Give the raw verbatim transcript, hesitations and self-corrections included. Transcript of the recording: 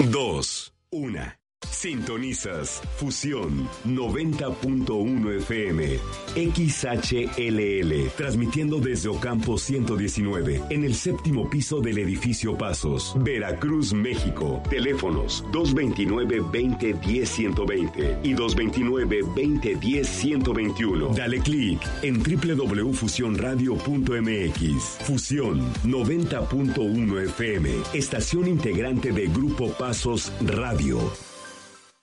dos, una. Sintonizas Fusión noventa punto uno F M, X H L L, transmitiendo desde Ocampo ciento diecinueve, en el séptimo piso del edificio Pasos, Veracruz, México. Teléfonos dos veintinueve, veinte, diez, ciento veinte y dos veintinueve, veinte, diez, ciento veintiuno. Dale clic en doble u doble u doble u punto fusión radio punto m x. Fusión noventa punto uno F M, estación integrante de Grupo Pasos Radio.